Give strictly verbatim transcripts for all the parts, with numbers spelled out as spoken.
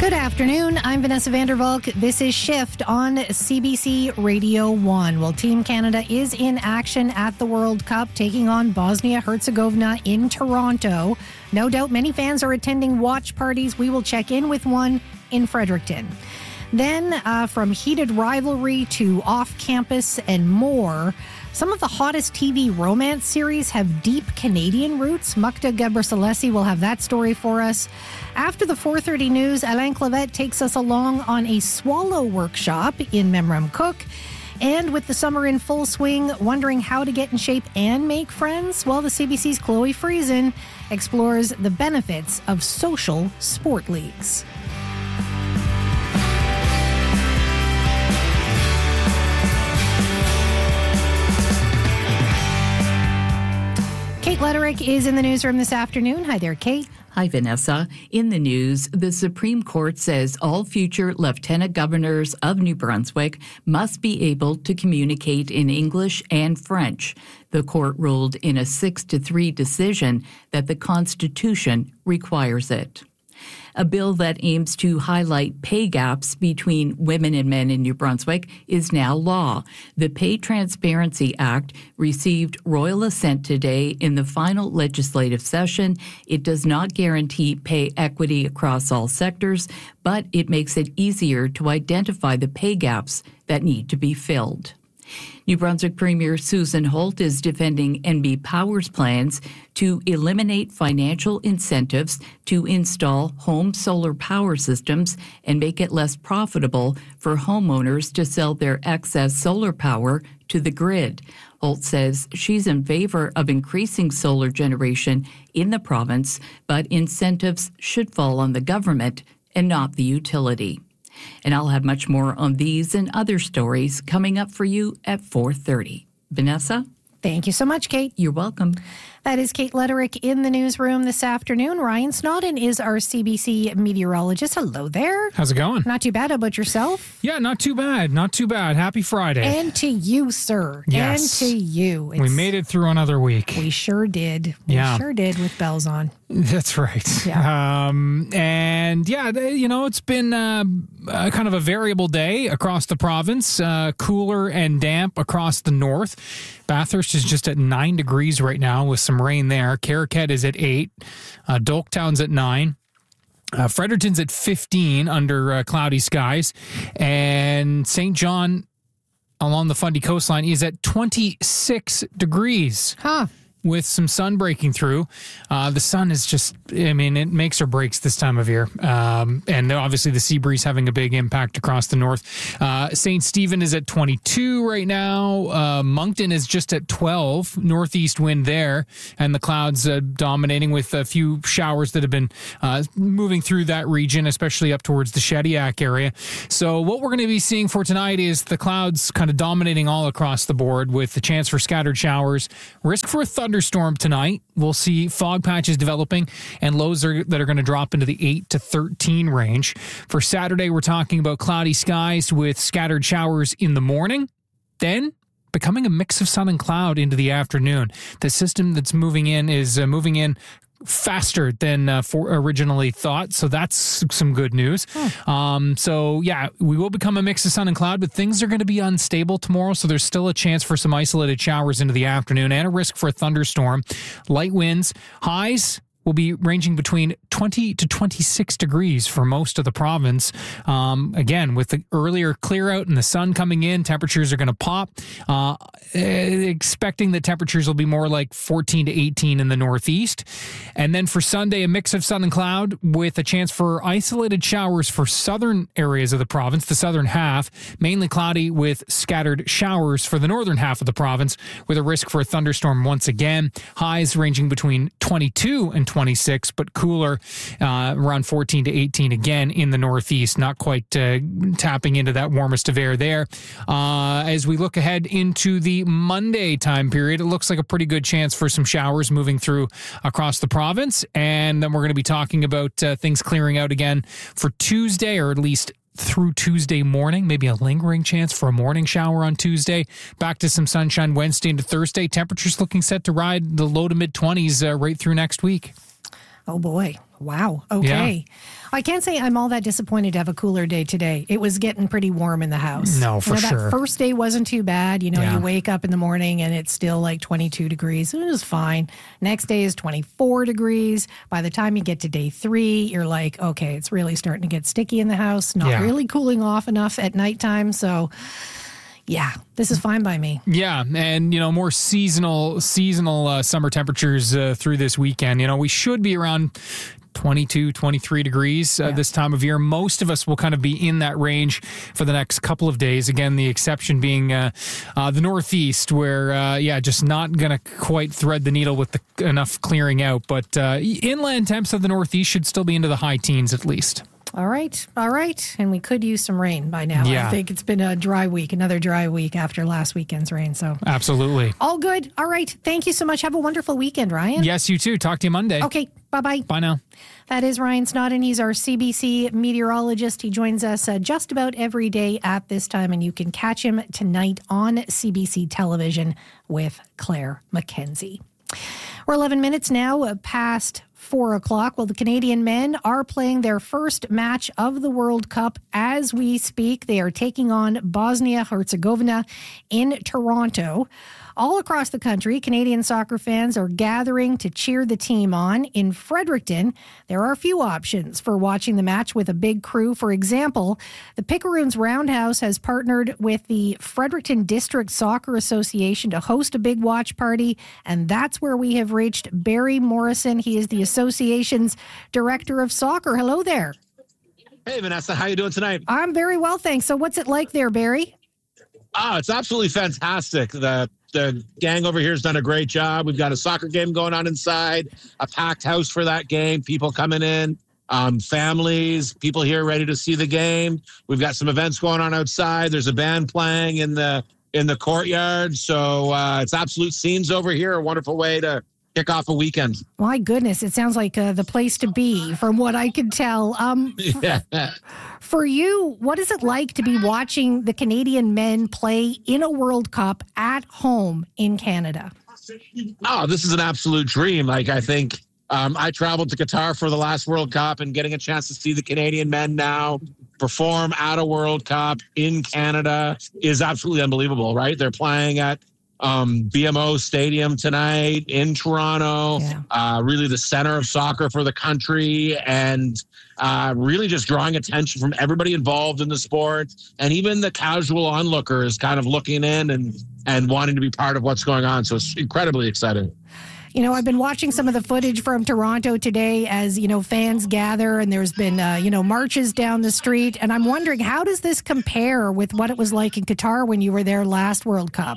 Good afternoon. I'm Vanessa Vandervalk. This is Shift on C B C Radio one. Well, Team Canada is in action at the World Cup, taking on Bosnia-Herzegovina in Toronto. No doubt many fans are attending watch parties. We will check in with one in Fredericton. Then, uh, from heated rivalry to off-campus and more, some of the hottest T V romance series have deep Canadian roots. Mukta Gebrselassie will have that story for us. After the four thirty news, Alain Clavette takes us along on a swallow workshop in Memram Cook. And with the summer in full swing, wondering how to get in shape and make friends? Well, the C B C's Chloe Friesen explores the benefits of social sport leagues. Kate Letterick is in the newsroom this afternoon. Hi there, Kate. Hi, Vanessa. In the news, the Supreme Court says all future lieutenant governors of New Brunswick must be able to communicate in English and French. The court ruled in a six to three decision that the Constitution requires it. A bill that aims to highlight pay gaps between women and men in New Brunswick is now law. The Pay Transparency Act received royal assent today in the final legislative session. It does not guarantee pay equity across all sectors, but it makes it easier to identify the pay gaps that need to be filled. New Brunswick Premier Susan Holt is defending N B Power's plans to eliminate financial incentives to install home solar power systems and make it less profitable for homeowners to sell their excess solar power to the grid. Holt says she's in favor of increasing solar generation in the province, but incentives should fall on the government and not the utility. And I'll have much more on these and other stories coming up for you at four thirty. Vanessa? Thank you so much, Kate. You're welcome. That is Kate Letterick in the newsroom this afternoon. Ryan Snodden is our C B C meteorologist. Hello there. How's it going? Not too bad. How about yourself? Yeah, not too bad. Not too bad. Happy Friday. And to you, sir. Yes. And to you. It's, we made it through another week. We sure did. We yeah. sure did with bells on. That's right. Yeah. Um, and yeah, you know, it's been uh, uh, kind of a variable day across the province, uh, cooler and damp across the north. Bathurst is just at nine degrees right now with some rain there. Caracat is at eight. Uh, Dolktown's at nine. Uh, Fredericton's at fifteen under uh, cloudy skies. And Saint John along the Fundy coastline is at twenty-six degrees. Huh. With some sun breaking through. Uh, the sun is just, I mean, it makes or breaks this time of year. Um, and obviously the sea breeze having a big impact across the north. Uh, Saint Stephen is at twenty-two right now. Uh, Moncton is just at twelve. Northeast wind there. And the clouds uh, dominating with a few showers that have been uh, moving through that region, especially up towards the Shediac area. So what we're going to be seeing for tonight is the clouds kind of dominating all across the board with the chance for scattered showers. Risk for a thunder thunderstorm tonight. We'll see fog patches developing and lows are, that are going to drop into the eight to thirteen range. For Saturday, we're talking about cloudy skies with scattered showers in the morning. Then becoming a mix of sun and cloud into the afternoon. The system that's moving in is uh, moving in faster than uh, for originally thought, so that's some good news. Hmm. Um, so yeah, we will become a mix of sun and cloud, but things are going to be unstable tomorrow, so there's still a chance for some isolated showers into the afternoon and a risk for a thunderstorm. Light winds, highs will be ranging between twenty to twenty-six degrees for most of the province. Um, again, with the earlier clear out and the sun coming in, temperatures are going to pop. Uh, expecting that temperatures will be more like fourteen to eighteen in the northeast. And then for Sunday, a mix of sun and cloud with a chance for isolated showers for southern areas of the province, the southern half, mainly cloudy with scattered showers for the northern half of the province with a risk for a thunderstorm once again. Highs ranging between twenty-two and twenty-six, but cooler uh, around fourteen to eighteen again in the northeast, not quite uh, tapping into that warmest of air there. Uh, as we look ahead into the Monday time period, it looks like a pretty good chance for some showers moving through across the province, and then we're going to be talking about uh, things clearing out again for Tuesday, or at least through Tuesday morning, maybe a lingering chance for a morning shower on Tuesday. Back to some sunshine Wednesday into Thursday. Temperatures looking set to ride the low to mid twenties uh, right through next week. Oh, boy. Wow. Okay. Yeah. I can't say I'm all that disappointed to have a cooler day today. It was getting pretty warm in the house. No, for you know, sure. That first day wasn't too bad. You know, yeah. you wake up in the morning and it's still like twenty-two degrees. It was fine. Next day is twenty-four degrees. By the time you get to day three, you're like, okay, it's really starting to get sticky in the house. Not yeah. really cooling off enough at nighttime. So... yeah, this is fine by me. Yeah, and, you know, more seasonal seasonal uh, summer temperatures uh, through this weekend. You know, we should be around twenty-two, twenty-three degrees uh, yeah. this time of year. Most of us will kind of be in that range for the next couple of days. Again, the exception being uh, uh, the Northeast, where, uh, yeah, just not going to quite thread the needle with the, enough clearing out. But uh, inland temps of the Northeast should still be into the high teens at least. All right. All right. And we could use some rain by now. Yeah. I think it's been a dry week, another dry week after last weekend's rain. So absolutely. All good. All right. Thank you so much. Have a wonderful weekend, Ryan. Yes, you too. Talk to you Monday. Okay. Bye-bye. Bye now. That is Ryan Snodden. He's our C B C meteorologist. He joins us uh, just about every day at this time, and you can catch him tonight on C B C television with Claire McKenzie. We're eleven minutes now uh, past four o'clock. Well, the Canadian men are playing their first match of the World Cup as we speak. They are taking on Bosnia-Herzegovina in Toronto. All across the country, Canadian soccer fans are gathering to cheer the team on. In Fredericton, there are a few options for watching the match with a big crew. For example, the Picaroons Roundhouse has partnered with the Fredericton District Soccer Association to host a big watch party, and that's where we have reached Barry Morrison. He is the association's director of soccer. Hello there. Hey, Vanessa. How you doing tonight? I'm very well, thanks. So what's it like there, Barry? Oh, it's absolutely fantastic. The the gang over here has done a great job. We've got a soccer game going on inside, a packed house for that game, people coming in, um, families, people here ready to see the game. We've got some events going on outside. There's a band playing in the in the courtyard. So uh, it's absolute scenes over here. A wonderful way to kick off a weekend. My goodness, it sounds like uh, the place to be from what I can tell. Um, yeah. For you, what is it like to be watching the Canadian men play in a World Cup at home in Canada? Oh, this is an absolute dream. Like, I think um, I traveled to Qatar for the last World Cup, and getting a chance to see the Canadian men now perform at a World Cup in Canada is absolutely unbelievable, right? They're playing at Um, B M O Stadium tonight in Toronto, yeah. uh, really the center of soccer for the country, and uh, really just drawing attention from everybody involved in the sport, and even the casual onlookers kind of looking in and, and wanting to be part of what's going on. So it's incredibly exciting. You know, I've been watching some of the footage from Toronto today as, you know, fans gather, and there's been, uh, you know, marches down the street. And I'm wondering, how does this compare with what it was like in Qatar when you were there last World Cup?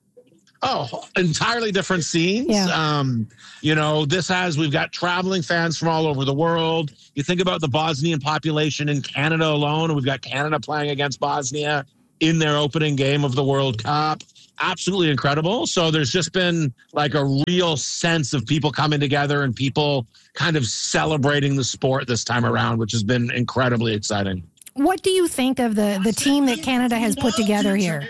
Oh, entirely different scenes. Yeah. Um, you know, this has, we've got traveling fans from all over the world. You think about the Bosnian population in Canada alone, and we've got Canada playing against Bosnia in their opening game of the World Cup. Absolutely incredible. So there's just been like a real sense of people coming together and people kind of celebrating the sport this time around, which has been incredibly exciting. What do you think of the, the team that Canada has put together here?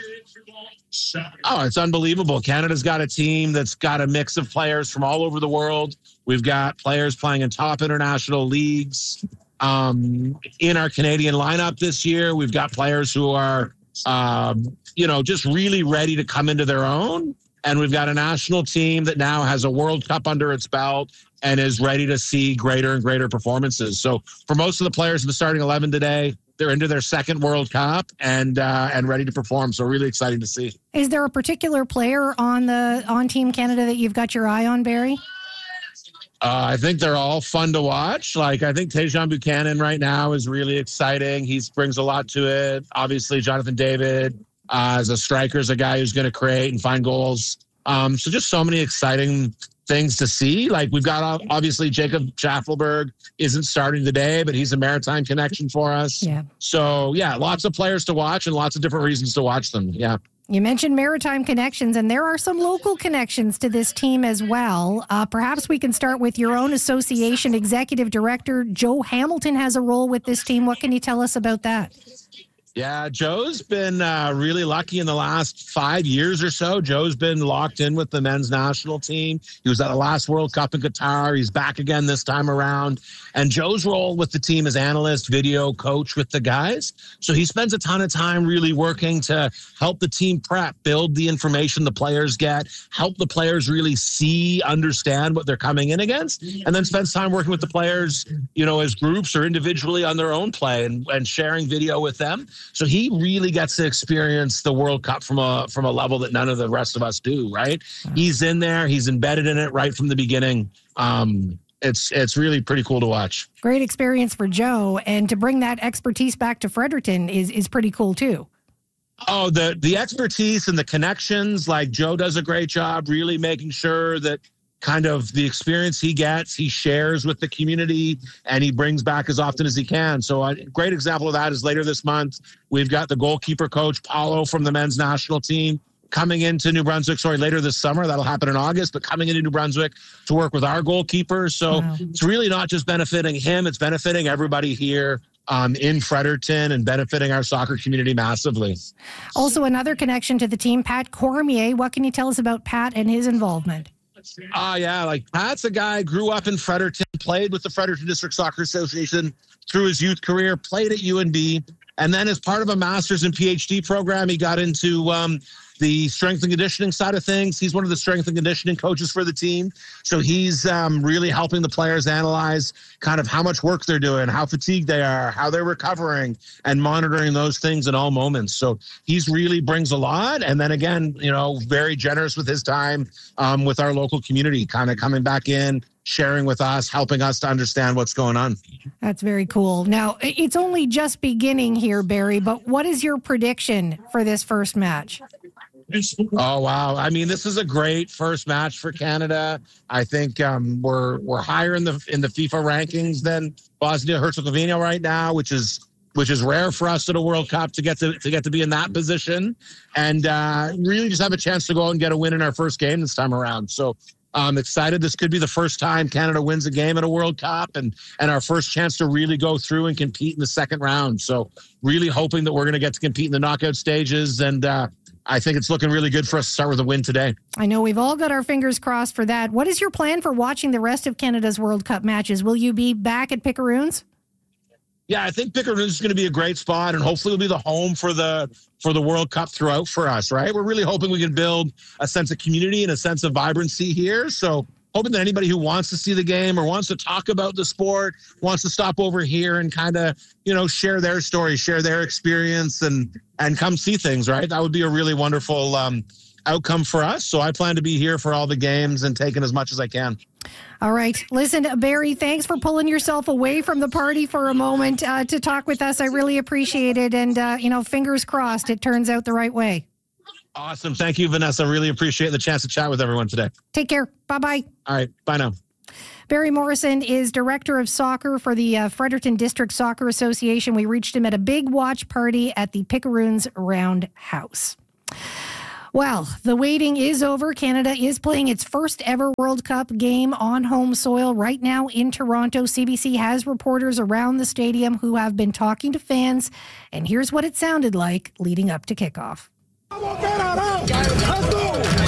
Oh, it's unbelievable. Canada's got a team that's got a mix of players from all over the world. We've got players playing in top international leagues. Um, in our Canadian lineup this year, we've got players who are, um, you know, just really ready to come into their own. And we've got a national team that now has a World Cup under its belt and is ready to see greater and greater performances. So for most of the players in the starting eleven today, they're into their second World Cup and uh, and ready to perform. So really exciting to see. Is there a particular player on the on Team Canada that you've got your eye on, Barry? Uh, I think they're all fun to watch. Like, I think Tajon Buchanan right now is really exciting. He brings a lot to it. Obviously, Jonathan David uh, as a striker is a guy who's going to create and find goals. Um, so just so many exciting things to see. Like, we've got, obviously, Jacob Schaffelberg isn't starting today, but he's a Maritime connection for us. Yeah. So, yeah, lots of players to watch and lots of different reasons to watch them. Yeah. You mentioned Maritime connections, and there are some local connections to this team as well. Uh, perhaps we can start with your own association executive director. Joe Hamilton has a role with this team. What can you tell us about that? Yeah, Joe's been uh, really lucky in the last five years or so. Joe's been locked in with the men's national team. He was at the last World Cup in Qatar. He's back again this time around. And Joe's role with the team is analyst, video coach with the guys. So he spends a ton of time really working to help the team prep, build the information the players get, help the players really see, understand what they're coming in against, and then spends time working with the players, you know, as groups or individually on their own play and, and sharing video with them. So he really gets to experience the World Cup from a from a level that none of the rest of us do, right? He's in there. He's embedded in it right from the beginning. Um, it's it's really pretty cool to watch. Great experience for Joe. And to bring that expertise back to Fredericton is is pretty cool, too. Oh, the the expertise and the connections, like Joe does a great job really making sure that kind of the experience he gets, he shares with the community, and he brings back as often as he can. So a great example of that is later this month, we've got the goalkeeper coach, Paulo, from the men's national team coming into New Brunswick, sorry, later this summer. That'll happen in August, but coming into New Brunswick to work with our goalkeepers. So wow. It's really not just benefiting him, it's benefiting everybody here Um, in Fredericton and benefiting our soccer community massively. Also, another connection to the team, Pat Cormier. What can you tell us about Pat and his involvement? Oh, uh, yeah. Like, Pat's a guy, grew up in Fredericton, played with the Fredericton District Soccer Association through his youth career, played at U N B. And then as part of a master's and P H D program, he got into um, the strength and conditioning side of things. He's one of the strength and conditioning coaches for the team. So he's um, really helping the players analyze kind of how much work they're doing, how fatigued they are, how they're recovering, and monitoring those things in all moments. So he's really brings a lot. And then again, you know, very generous with his time um, with our local community, kind of coming back in, sharing with us, helping us to understand what's going on. That's very cool. Now, it's only just beginning here, Barry, but what is your prediction for this first match? Oh, wow. I mean, this is a great first match for Canada. I think um, we're we're higher in the in the FIFA rankings than Bosnia-Herzegovina right now, which is which is rare for us at a World Cup to get to to get to be in that position, and uh, really just have a chance to go out and get a win in our first game this time around. So I'm excited. This could be the first time Canada wins a game at a World Cup, and and our first chance to really go through and compete in the second round. So really hoping that we're going to get to compete in the knockout stages, and uh, I think it's looking really good for us to start with a win today. I know we've all got our fingers crossed for that. What is your plan for watching the rest of Canada's World Cup matches? Will you be back at Picaroons? Yeah, I think Picaroons is going to be a great spot, and hopefully it'll be the home for the for the World Cup throughout for us, right? We're really hoping we can build a sense of community and a sense of vibrancy here. So hoping that anybody who wants to see the game or wants to talk about the sport wants to stop over here and kind of, you know, share their story, share their experience, and and come see things, right? That would be a really wonderful um, outcome for us. So I plan to be here for all the games and taking as much as I can. All right. Listen, Barry, thanks for pulling yourself away from the party for a moment uh, to talk with us. I really appreciate it. And, uh, you know, fingers crossed it turns out the right way. Awesome. Thank you, Vanessa. Really appreciate the chance to chat with everyone today. Take care. Bye-bye. All right. Bye now. Barry Morrison is Director of Soccer for the uh, Fredericton District Soccer Association. We reached him at a big watch party at the Picaroons Roundhouse. Well, the waiting is over. Canada is playing its first ever World Cup game on home soil right now in Toronto. C B C has reporters around the stadium who have been talking to fans, and here's what it sounded like leading up to kickoff.